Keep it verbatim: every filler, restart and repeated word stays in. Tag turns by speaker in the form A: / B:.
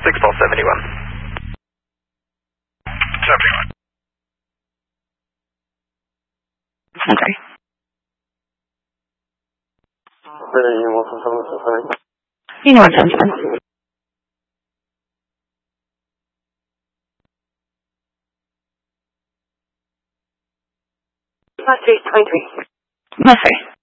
A: six ball seventy-one.
B: seventy-one.
C: Okay.
D: Union one seven seven six nine.
C: Union one seven seven.
D: Mustard twenty-three.
C: Mustard.